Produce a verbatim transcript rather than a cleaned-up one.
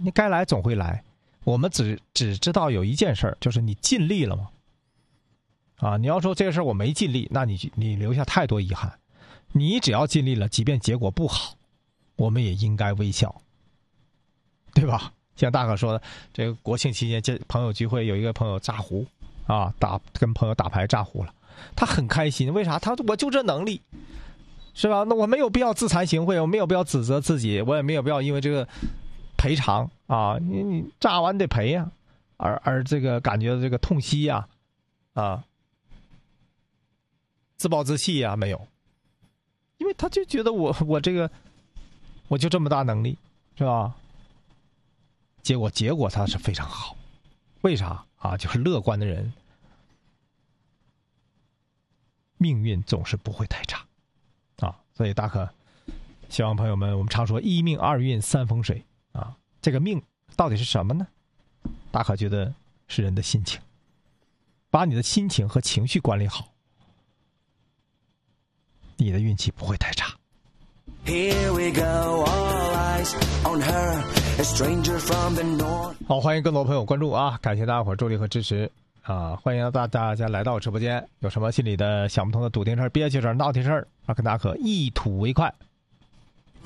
你该来总会来。我们只只知道有一件事儿，就是你尽力了吗？啊，你要说这个事儿我没尽力，那你你留下太多遗憾。你只要尽力了，即便结果不好，我们也应该微笑，对吧？像大可说的，这个国庆期间这朋友聚会，有一个朋友炸胡啊，打跟朋友打牌炸胡了，他很开心，为啥？他我就这能力，是吧？那我没有必要自惭形秽，我没有必要指责自己，我也没有必要因为这个赔偿啊，你你炸完得赔呀、啊，而而这个感觉这个痛惜呀、啊，啊，自暴自弃呀、啊，没有，因为他就觉得我我这个我就这么大能力，是吧？结果结果他是非常好，为啥啊？就是乐观的人，命运总是不会太差啊。所以大可希望朋友们，我们常说一命二运三风水啊，这个命到底是什么呢？大可觉得是人的心情，把你的心情和情绪管理好，你的运气不会太差。Here we go, all eyes on her, a stranger from the north. 好，欢迎更多朋友关注啊！感谢大家伙助力和支持啊！欢迎大大家来到直播间，有什么心里的想不通的、笃定事儿、憋屈事儿、闹腾事儿啊，跟大可一吐为快。